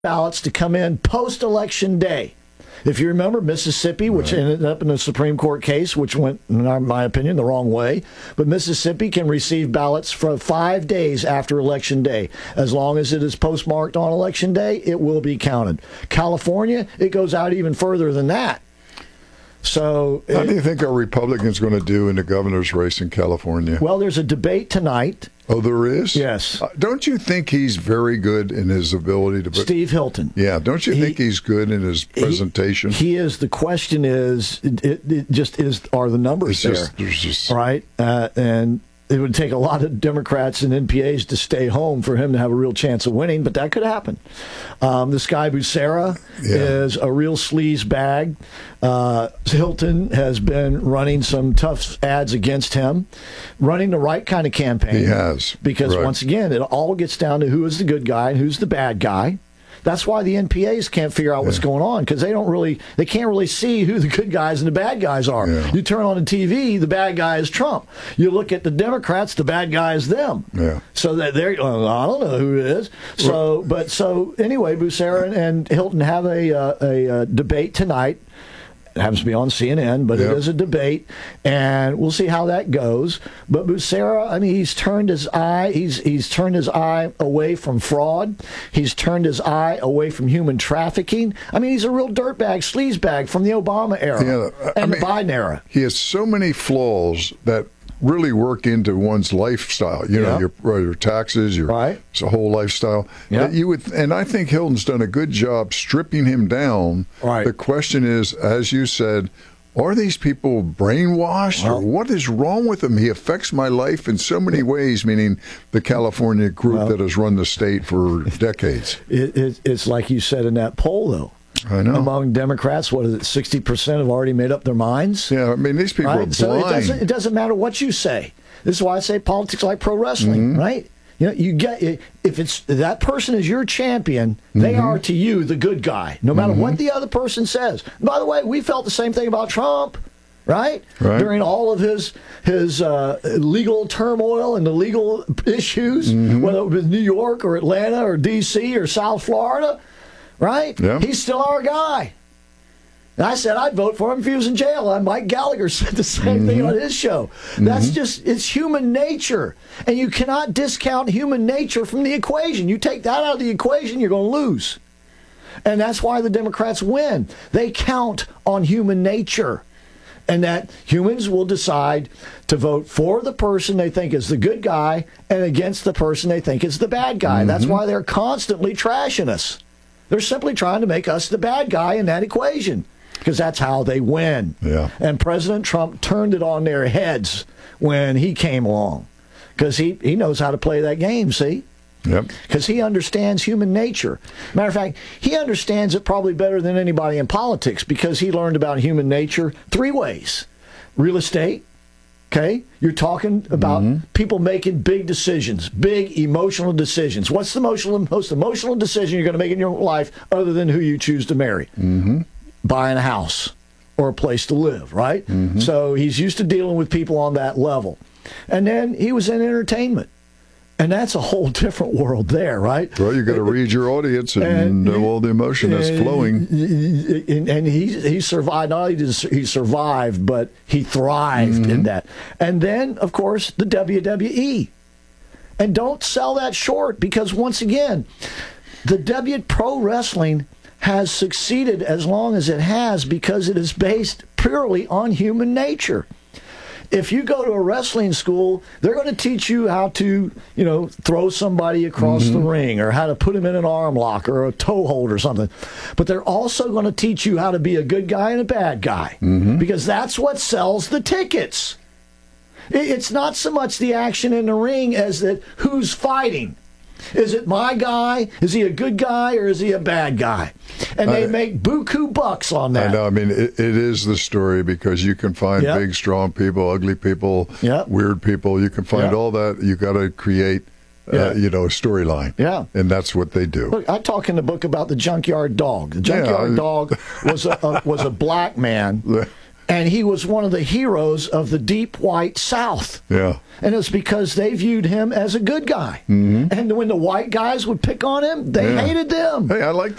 ballots to come in post-election day. If you remember Mississippi, which ended up in a Supreme Court case, which went, in my opinion, the wrong way, but Mississippi can receive ballots for 5 days after Election Day. As long as it is postmarked on Election Day, it will be counted. California, it goes out even further than that. So, how do you think our Republicans going to do in the governor's race in California? Well, there's a debate tonight. Oh, there is? Yes. Don't you think he's very good in his ability to... Steve Hilton. Yeah, don't you think he's good in his presentation? He is. The question is, it just is, are the numbers there? Right? And it would take a lot of Democrats and NPAs to stay home for him to have a real chance of winning, but that could happen. This guy, Becerra, is a real sleaze bag. Hilton has been running some tough ads against him, running the right kind of campaign. He has. Because, once again, it all gets down to who is the good guy and who's the bad guy. That's why the NPAs can't figure out what's going on, because they can't really see who the good guys and the bad guys are. Yeah. You turn on the TV, the bad guy is Trump. You look at the Democrats, the bad guy is them. Yeah. So that I don't know who it is. So anyway, Becerra and Hilton have a debate tonight. It happens to be on CNN, but it is a debate, and we'll see how that goes. But Becerra, I mean, he's turned his eye. He's turned his eye away from fraud. He's turned his eye away from human trafficking. I mean, he's a real dirtbag, sleazebag from the Obama era and the Biden era. He has so many flaws that really work into one's lifestyle. You know, your taxes, your whole lifestyle. That you would, and I think Hilton's done a good job stripping him down. Right. The question is, as you said, are these people brainwashed, or what is wrong with him? He affects my life in so many ways, meaning the California group that has run the state for decades. It's like you said in that poll, though. I know. Among Democrats, what is it, 60% have already made up their minds? Yeah, I mean, these people are blind. So it doesn't matter what you say. This is why I say politics like pro wrestling, right? You know, you get if it's that person is your champion, they are to you the good guy, no matter what the other person says. And by the way, we felt the same thing about Trump, right? During all of his legal turmoil and the legal issues, whether it was New York or Atlanta or D.C. or South Florida. Right? Yeah. He's still our guy. And I said I'd vote for him if he was in jail. And Mike Gallagher said the same thing on his show. That's just, it's human nature. And you cannot discount human nature from the equation. You take that out of the equation, you're going to lose. And that's why the Democrats win. They count on human nature. And that humans will decide to vote for the person they think is the good guy and against the person they think is the bad guy. That's why they're constantly trashing us. They're simply trying to make us the bad guy in that equation, because that's how they win. Yeah. And President Trump turned it on their heads when he came along, because he knows how to play that game, see? Yep. Because he understands human nature. Matter of fact, he understands it probably better than anybody in politics, because he learned about human nature 3 ways. Real estate. Okay, you're talking about people making big decisions, big emotional decisions. What's the most emotional decision you're going to make in your life other than who you choose to marry? Buying a house or a place to live, right? So he's used to dealing with people on that level. And then he was in entertainment. And that's a whole different world there, right? Well, you got to read your audience and know all the emotion that's flowing. And he survived. Not only did he survive, but he thrived in that. And then, of course, the WWE. And don't sell that short, because once again, the pro wrestling has succeeded as long as it has because it is based purely on human nature. If you go to a wrestling school, they're going to teach you how to, throw somebody across the ring, or how to put them in an arm lock or a toe hold or something. But they're also going to teach you how to be a good guy and a bad guy, because that's what sells the tickets. It's not so much the action in the ring as that who's fighting. Is it my guy? Is he a good guy, or is he a bad guy? And they make buku bucks on that. I know. I mean, it is the story, because you can find big, strong people, ugly people, weird people. You can find all that. You got to create, a storyline. Yeah. And that's what they do. Look, I talk in the book about the Junkyard Dog. The Junkyard Dog was a black man. And he was one of the heroes of the deep white South. Yeah. And it's because they viewed him as a good guy. And when the white guys would pick on him, they hated them. Hey, I like